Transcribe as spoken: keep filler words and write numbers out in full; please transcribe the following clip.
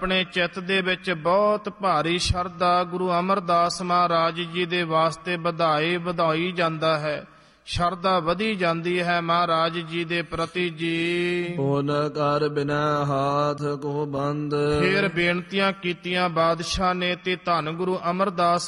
ਆਪਣੇ ਚਿੱਤ ਦੇ ਵਿੱਚ ਬਹੁਤ ਭਾਰੀ ਸ਼ਰਧਾ ਗੁਰੂ ਅਮਰਦਾਸ ਮਹਾਰਾਜ ਜੀ ਦੇ ਵਾਸਤੇ ਵਧਾਈ ਵਧਾਈ ਜਾਂਦਾ ਹੈ। ਸ਼ਰਧਾ ਵਧੀ ਜਾਂਦੀ ਹੈ ਮਹਾਰਾਜ ਜੀ ਦੇ ਪ੍ਰਤੀ ਜੀ। ਪੁਨ ਕਰ ਬਿਨੈ ਹਾਥ ਕੋ ਬੰਦ। ਫੇਰ ਬੇਨਤੀਆਂ ਕੀਤੀਆਂ ਬਾਦਸ਼ਾਹ ਨੇ ਤੇ ਧੰਨ ਗੁਰੂ ਅਮਰਦਾਸ